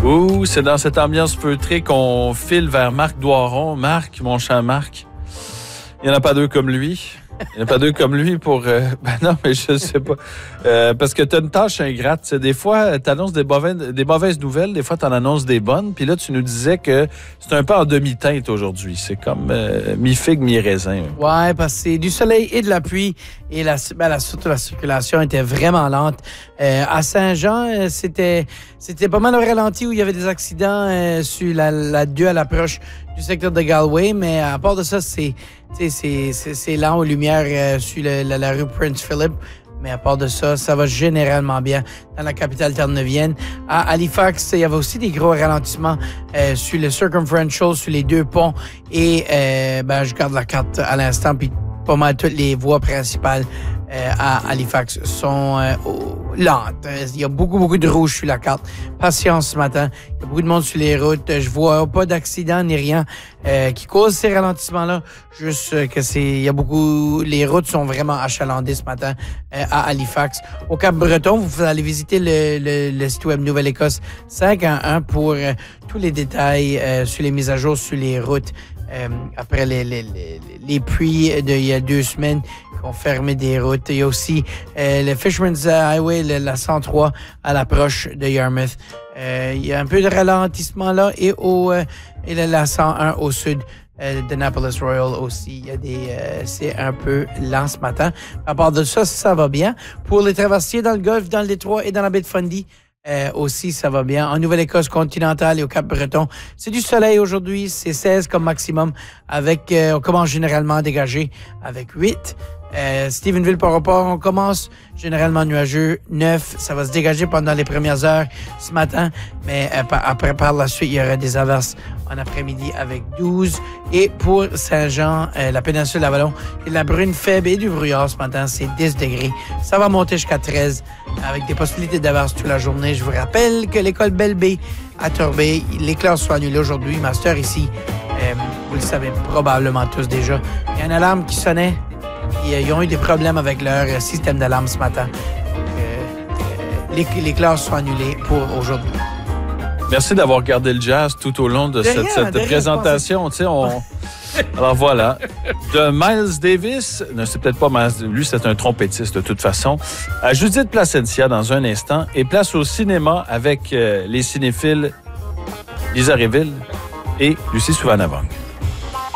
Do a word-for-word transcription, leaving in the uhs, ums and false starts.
Ouh, c'est dans cette ambiance feutrée qu'on file vers Marc Doiron. Marc, mon cher Marc, il n'y en a pas deux comme lui. Il n'y en a pas deux comme lui pour... Euh, ben non, mais je sais pas. Euh, parce que tu as une tâche ingrate. T'sais, des fois, tu annonces des, des mauvaises nouvelles, des fois, tu en annonces des bonnes. Puis là, tu nous disais que c'est un peu en demi-teinte aujourd'hui. C'est comme euh, mi-figue, mi-raisin. Ouais, parce que c'est du soleil et de la pluie. Et la, ben, la, surtout la circulation était vraiment lente. Euh, à Saint-Jean, c'était, c'était pas mal au ralenti où il y avait des accidents euh, sur la, la deux à l'approche du secteur de Galway. Mais à part de ça, c'est... C'est, c'est, c'est lent aux lumières euh, sur le, la, la rue Prince Philip. Mais à part de ça, ça va généralement bien dans la capitale terre-neuvienne. À Halifax, il y avait aussi des gros ralentissements euh, sur le Circumferential, sur les deux ponts. Et euh, ben, je garde la carte à l'instant, puis pas mal toutes les voies principales euh, à Halifax sont euh, lentes. Il y a beaucoup, beaucoup de rouge sur la carte. Patience ce matin. Il y a beaucoup de monde sur les routes. Je vois pas d'accident ni rien euh, qui cause ces ralentissements-là. Juste que c'est, il y a beaucoup, les routes sont vraiment achalandées ce matin euh, à Halifax. Au Cap-Breton, vous allez visiter le, le, le site web Nouvelle-Écosse cinq un un pour euh, tous les détails euh, sur les mises à jour sur les routes. Euh, après les, les, les, les pluies d'il y a deux semaines qui ont fermé des routes. Il y a aussi euh, le Fisherman's Highway, le, la cent trois à l'approche de Yarmouth. Euh, il y a un peu de ralentissement là et, au, euh, et la, la cent un au sud euh, d'Annapolis Royal aussi. Il y a des, euh, c'est un peu lent ce matin. À part de ça, ça va bien. Pour les traversiers dans le Golfe, dans le Détroit et dans la baie de Fundy, Euh, aussi, ça va bien. En Nouvelle-Écosse continentale et au Cap-Breton, c'est du soleil aujourd'hui. C'est seize comme maximum. Avec, euh, on commence généralement dégagé avec huit. Euh, Stephenville par rapport, on commence généralement nuageux. neuf, ça va se dégager pendant les premières heures ce matin. Mais euh, par, après, par la suite, il y aura des averses en après-midi avec douze. Et pour Saint-Jean, euh, la péninsule Avalon, il y a de la brune faible et du brouillard ce matin. C'est dix degrés. Ça va monter jusqu'à treize avec des possibilités d'averses toute la journée. Je vous rappelle que l'école Belle-Baie à Torbay, les classes sont annulées aujourd'hui. Master ici, euh, vous le savez probablement tous déjà. Il y a une alarme qui sonnait. Ils ont eu des problèmes avec leur système d'alarme ce matin. Euh, les, les classes sont annulées pour aujourd'hui. Merci d'avoir gardé le jazz tout au long de, de cette, rien, cette de présentation. Tu sais, on... Alors voilà. De Miles Davis, non, c'est peut-être pas Miles, lui c'est un trompettiste de toute façon, à Judith Placencia dans un instant et place au cinéma avec euh, les cinéphiles Lisa Réville et Lucie Souvanavong.